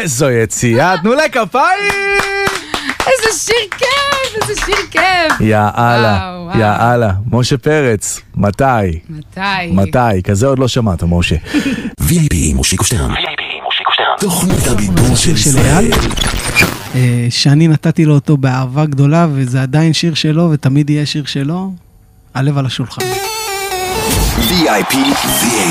איזו יציאה, תנו לכפיים! איזה שיר כיף, איזה שיר כיף. יאללה, יאללה. משה פרץ, מתי? מתי? כזה עוד לא שמעת, משה. VIP מושיקו שטרן. תוכנית הבידור של ישראל. שאני נתתי לו אותו באהבה גדולה, וזה עדיין שיר שלו, ותמיד יהיה שיר שלו. הלב על השולחן. VIP